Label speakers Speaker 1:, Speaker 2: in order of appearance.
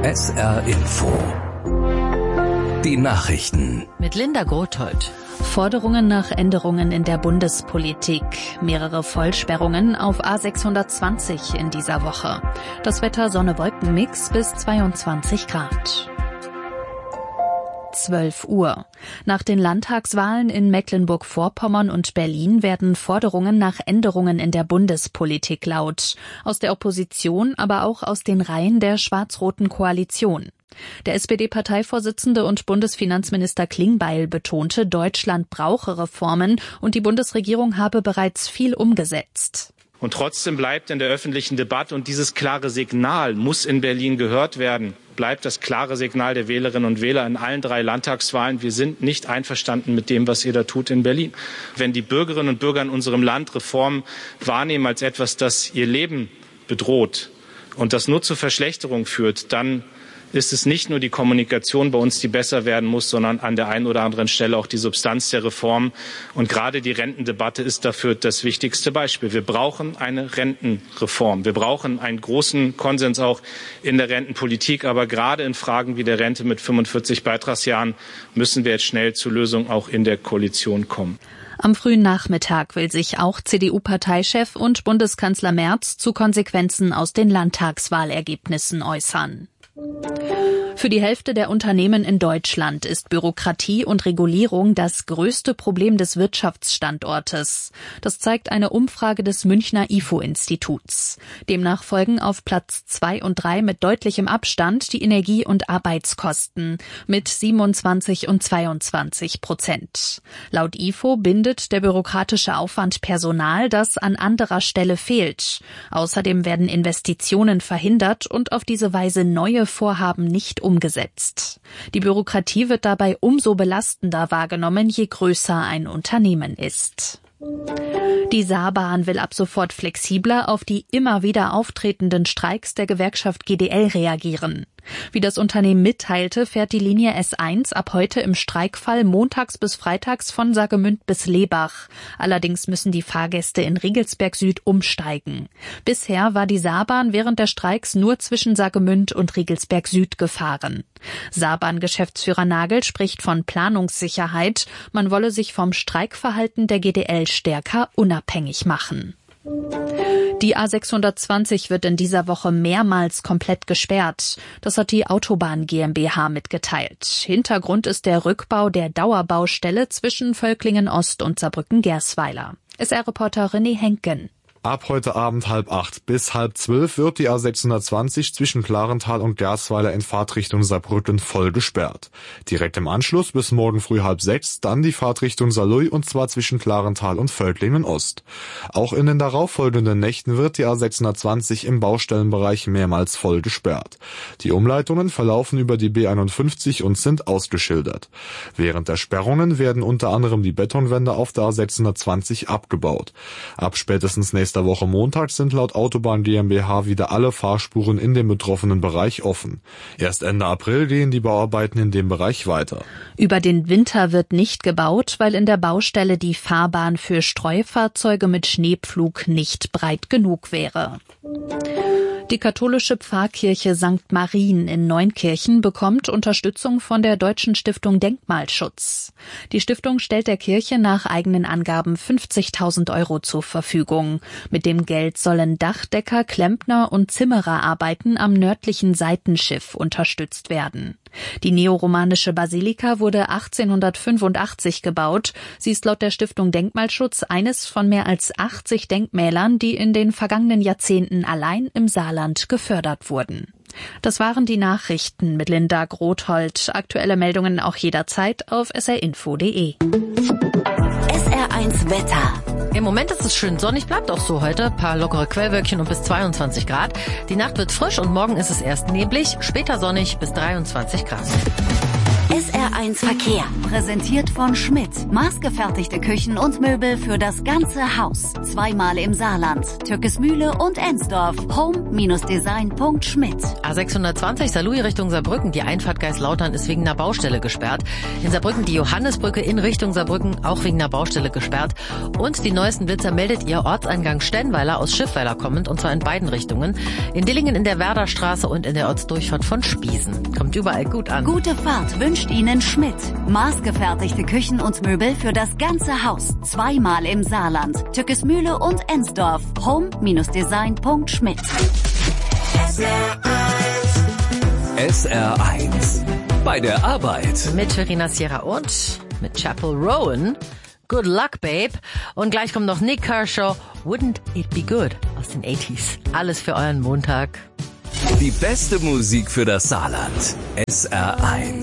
Speaker 1: SR Info. Die Nachrichten.
Speaker 2: Mit Linda Grothold.
Speaker 3: Forderungen nach Änderungen in der Bundespolitik. Mehrere Vollsperrungen auf A620 in dieser Woche. Das Wetter Sonne-Wolken-Mix bis 22 Grad. 12 Uhr. Nach den Landtagswahlen in Mecklenburg-Vorpommern und Berlin werden Forderungen nach Änderungen in der Bundespolitik laut. Aus der Opposition, aber auch aus den Reihen der schwarz-roten Koalition. Der SPD-Parteivorsitzende und Bundesfinanzminister Klingbeil betonte, Deutschland brauche Reformen und die Bundesregierung habe bereits viel umgesetzt.
Speaker 4: Und trotzdem bleibt in der öffentlichen Debatte, und dieses klare Signal muss in Berlin gehört werden, bleibt das klare Signal der Wählerinnen und Wähler in allen 3 Landtagswahlen: Wir sind nicht einverstanden mit dem, was ihr da tut in Berlin. Wenn die Bürgerinnen und Bürger in unserem Land Reformen wahrnehmen als etwas, das ihr Leben bedroht und das nur zur Verschlechterung führt, dann ist es nicht nur die Kommunikation bei uns, die besser werden muss, sondern an der einen oder anderen Stelle auch die Substanz der Reform. Und gerade die Rentendebatte ist dafür das wichtigste Beispiel. Wir brauchen eine Rentenreform. Wir brauchen einen großen Konsens auch in der Rentenpolitik. Aber gerade in Fragen wie der Rente mit 45 Beitragsjahren müssen wir jetzt schnell zu Lösungen auch in der Koalition kommen.
Speaker 3: Am frühen Nachmittag will sich auch CDU-Parteichef und Bundeskanzler Merz zu Konsequenzen aus den Landtagswahlergebnissen äußern. Für die Hälfte der Unternehmen in Deutschland ist Bürokratie und Regulierung das größte Problem des Wirtschaftsstandortes. Das zeigt eine Umfrage des Münchner IFO-Instituts. Demnach folgen auf Platz 2 und 3 mit deutlichem Abstand die Energie- und Arbeitskosten mit 27 und 22%. Laut IFO bindet der bürokratische Aufwand Personal, das an anderer Stelle fehlt. Außerdem werden Investitionen verhindert und auf diese Weise neue Vorhaben nicht umgesetzt. Die Bürokratie wird dabei umso belastender wahrgenommen, je größer ein Unternehmen ist. Die Saarbahn will ab sofort flexibler auf die immer wieder auftretenden Streiks der Gewerkschaft GDL reagieren. Wie das Unternehmen mitteilte, fährt die Linie S1 ab heute im Streikfall montags bis freitags von Saargemünd bis Lebach. Allerdings müssen die Fahrgäste in Rigelsberg Süd umsteigen. Bisher war die Saarbahn während der Streiks nur zwischen Saargemünd und Rigelsberg Süd gefahren. Saarbahn-Geschäftsführer Nagel spricht von Planungssicherheit. Man wolle sich vom Streikverhalten der GDL stärker unabhängig machen. Die A620 wird in dieser Woche mehrmals komplett gesperrt. Das hat die Autobahn GmbH mitgeteilt. Hintergrund ist der Rückbau der Dauerbaustelle zwischen Völklingen Ost und Saarbrücken-Gersweiler. SR-Reporter René Henken.
Speaker 5: Ab heute Abend 11:30 bis 11:30 wird die A620 zwischen Klarental und Gersweiler in Fahrtrichtung Saarbrücken voll gesperrt. Direkt im Anschluss bis morgen früh 5:30 dann die Fahrtrichtung Saarlouis, und zwar zwischen Klarental und Völklingen Ost. Auch in den darauffolgenden Nächten wird die A620 im Baustellenbereich mehrmals voll gesperrt. Die Umleitungen verlaufen über die B51 und sind ausgeschildert. Während der Sperrungen werden unter anderem die Betonwände auf der A620 abgebaut. Ab spätestens nächster Woche Montag sind laut Autobahn GmbH wieder alle Fahrspuren in dem betroffenen Bereich offen. Erst Ende April gehen die Bauarbeiten in dem Bereich weiter.
Speaker 3: Über den Winter wird nicht gebaut, weil in der Baustelle die Fahrbahn für Streufahrzeuge mit Schneepflug nicht breit genug wäre. Die katholische Pfarrkirche St. Marien in Neunkirchen bekommt Unterstützung von der Deutschen Stiftung Denkmalschutz. Die Stiftung stellt der Kirche nach eigenen Angaben 50.000 € zur Verfügung. Mit dem Geld sollen Dachdecker, Klempner und Zimmererarbeiten am nördlichen Seitenschiff unterstützt werden. Die neoromanische Basilika wurde 1885 gebaut. Sie ist laut der Stiftung Denkmalschutz eines von mehr als 80 Denkmälern, die in den vergangenen Jahrzehnten allein im Saarland gefördert wurden. Das waren die Nachrichten mit Linda Grothold. Aktuelle Meldungen auch jederzeit auf srinfo.de.
Speaker 2: SR1 Wetter. Im Moment ist es schön sonnig, bleibt auch so heute. Ein paar lockere Quellwölkchen und bis 22 Grad. Die Nacht wird frisch und morgen ist es erst neblig, später sonnig bis 23 Grad.
Speaker 6: SR1 Verkehr. Präsentiert von Schmidt. Maßgefertigte Küchen und Möbel für das ganze Haus. Zweimal im Saarland. Türkesmühle und Ensdorf. Home-design.schmidt.
Speaker 2: A620 Saarlouis Richtung Saarbrücken. Die Einfahrt Geislautern ist wegen einer Baustelle gesperrt. In Saarbrücken die Johannesbrücke in Richtung Saarbrücken auch wegen einer Baustelle gesperrt. Und die neuesten Blitzer meldet ihr Ortseingang Stennweiler aus Schiffweiler kommend, und zwar in beiden Richtungen. In Dillingen in der Werderstraße und in der Ortsdurchfahrt von Spiesen. Kommt überall gut an.
Speaker 6: Gute Fahrt wünscht Ihnen Schmidt. Maßgefertigte Küchen und Möbel für das ganze Haus. Zweimal im Saarland. Türkesmühle und Ensdorf. Home-design.schmidt.
Speaker 1: SR1 bei der Arbeit.
Speaker 2: Mit Verena Sierra und mit Chapel Rowan. Good luck, babe. Und gleich kommt noch Nick Kershaw. Wouldn't it be good? Aus den 80s. Alles für euren Montag.
Speaker 1: Die beste Musik für das Saarland. SR1.